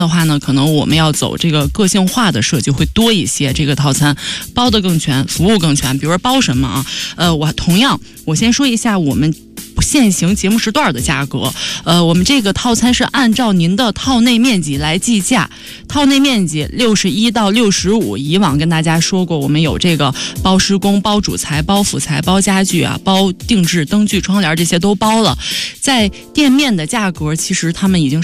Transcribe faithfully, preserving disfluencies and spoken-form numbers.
的话呢，可能我们要走这个个性化的设计会多一些，这个套餐包得更全，服务更全。比如说包什么啊？呃，我同样我先说一下我们现行节目时段的价格。呃，我们这个套餐是按照您的套内面积来计价，套内面积六十一到六十五。以往跟大家说过，我们有这个包施工、包主材、包辅材、包家具啊、包定制灯具、窗帘，这些都包了。在店面的价格，其实他们已经